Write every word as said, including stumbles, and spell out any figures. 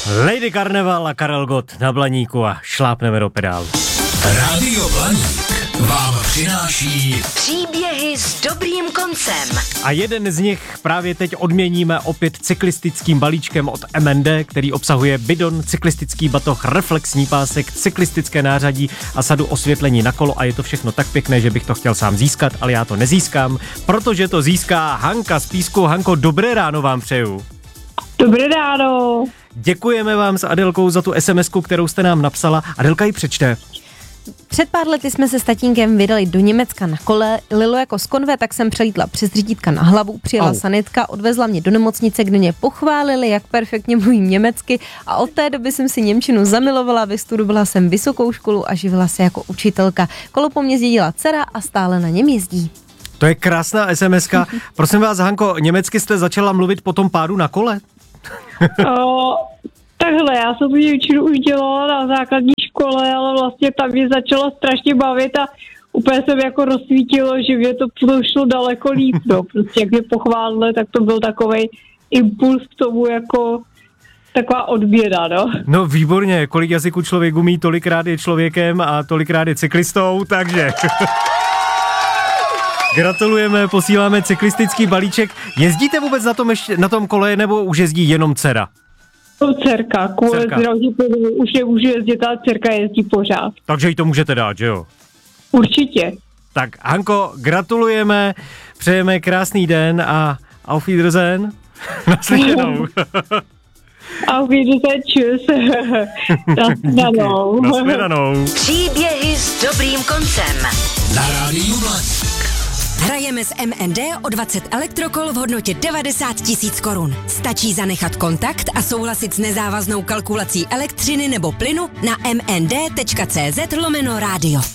Lady Karneval a Karel Gott na Blaníku a šlápneme do pedálu. Rádio Blaník vám přináší příběhy s dobrým koncem. A jeden z nich právě teď odměníme opět cyklistickým balíčkem od M and D, který obsahuje bidon, cyklistický batoh, reflexní pásek, cyklistické nářadí a sadu osvětlení na kolo a je to všechno tak pěkné, že bych to chtěl sám získat, ale já to nezískám, protože to získá Hanka z Písku. Hanko, dobré ráno vám přeju. Dobré ráno. Děkujeme vám s Adelkou za tu SMSku, kterou jste nám napsala. Adelka ji přečte. Před pár lety jsme se s tatínkem vydali do Německa na kole, lilo jako z konve, tak jsem přelítla přes řídítka na hlavu, přijela Au. sanitka, odvezla mě do nemocnice, kde mě pochválili, jak perfektně mluvím německy a od té doby jsem si němčinu zamilovala, vystudovala jsem vysokou školu a živila se jako učitelka. Kolo po mně zdědila dcera a stále na něm jezdí. To je krásná SMSka. Prosím vás, Hanko, německy jste začala mluvit po tom pádu na kole? o, takhle, já jsem tu němčinu už dělala na základní škole, ale vlastně tam mě začalo strašně bavit a úplně se mi jako rozsvítilo, že mě to šlo daleko líp, no. Prostě jak mě pochválili, tak to byl takovej impuls k tomu jako taková odměna, no. No výborně, kolik jazyků člověk umí, tolikrát je člověkem a tolikrát je cyklistou, takže... Gratulujeme, posíláme cyklistický balíček. Jezdíte vůbec na tom, ještě, na tom kole, nebo už jezdí jenom dcera? To dcerka, kvůli zdravotní už nemůžu jezdit, ale dcerka jezdí pořád. Takže jí to můžete dát, že jo? Určitě. Tak Hanko, gratulujeme, přejeme krásný den a auf Wiedersehen. Naslyšenou. Auf Wiedersehen, tschüss. Naslyšenou. Naslyšenou. Příběhy s dobrým koncem. na Rádiu Blaník. Hrajeme s M and D o dvacet elektrokol v hodnotě devadesát tisíc korun. Stačí zanechat kontakt a souhlasit s nezávaznou kalkulací elektřiny nebo plynu na mnd.cz lomeno rádio.